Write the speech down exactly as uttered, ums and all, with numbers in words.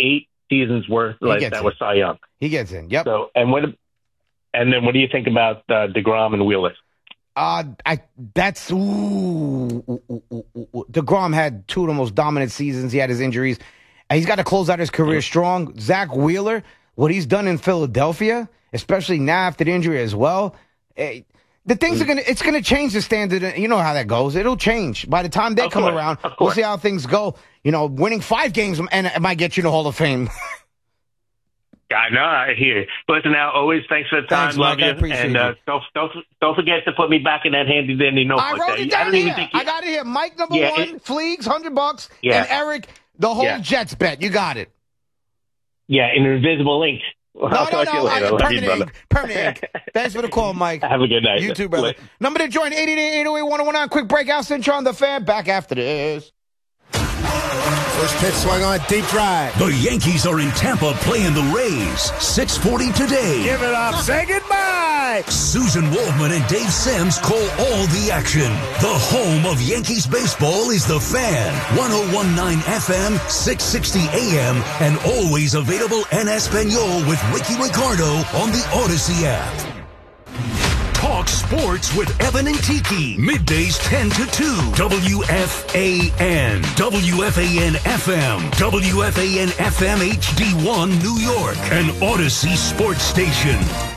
eight seasons worth like, that in. was Cy Young. He gets in. Yep. So and what and then what do you think about uh, DeGrom and Wheeler? Uh, I that's ooh, ooh, ooh, ooh, ooh. DeGrom had two of the most dominant seasons. He had his injuries. And he's got to close out his career strong. Zach Wheeler, what he's done in Philadelphia, especially now after the injury as well. Eh, the things are gonna it's gonna change the standard. You know how that goes. It'll change by the time they Of come course, around. of We'll course. see how things go. You know, winning five games and it might get you to the Hall of Fame. I know, I hear you. Listen, now, always thanks for the time. Thanks, Love Mike, I you. appreciate And uh, you. don't, don't, don't forget to put me back in that handy dandy notebook. I wrote there. it down I don't here. even think you, I got it here. Mike number Yeah, one, it- Fleegs, hundred bucks, Yeah. and Eric, the whole Yeah. Jets bet. You got it. Yeah, in invisible ink. No, I'll no, talk to you no. later. I, Love you, permanent brother. ink. Permanent ink. Thanks for the call, Mike. Have a good night. You too, brother. Number to join, eight eight eight, eight oh eight, one oh one nine. Quick breakout, Cintra on the fan. Back after this. First pitch swung on, deep drive. The Yankees are in Tampa playing the Rays. six forty today. Give it up. Say goodbye. Susan Waldman and Dave Sims call all the action. The home of Yankees baseball is The Fan. one oh one point nine F M, six sixty A M, and always available en Espanol with Ricky Ricardo on the Odyssey app. Talk sports with Evan and Tiki. Middays ten to two. W F A N. W F A N F M. W F A N F M H D one New York. An Odyssey sports station.